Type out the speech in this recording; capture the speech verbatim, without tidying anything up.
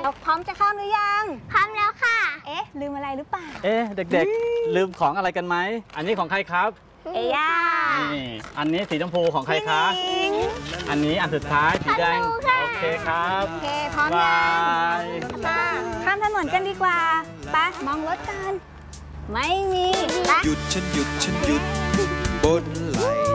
พร้อมจะข้ามหรือยังพร้อมแล้วค่ะเอ๊ะลืมอะไรหรือเปล่าเอ๊ะเด็กๆลืมของอะไรกันไหมอันนี้ของใครครับเอย่านี่อันนี้สีชมพูของใครคะอันนี้อันสุดท้ายสีแดงโอเคครับโอเคพร้อมยังมาข้ามถนนกันดีกว่าไปมองรถกันไม่มีหยุดฉันหยุดฉันหยุดบนไหล